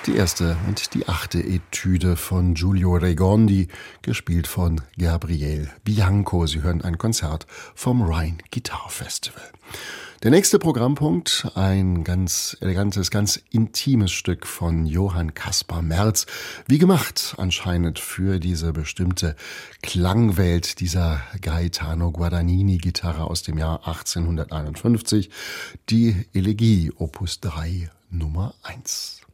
Die erste und die achte Etüde von Giulio Regondi, gespielt von Gabriele Bianco. Sie hören ein Konzert vom Rhine Guitar Festival. Der nächste Programmpunkt, ein ganz elegantes, ganz intimes Stück von Johann Caspar Merz. Wie gemacht anscheinend für diese bestimmte Klangwelt dieser Gaetano Guadagnini-Gitarre aus dem Jahr 1851, die Elegie Opus 3 Nummer 1.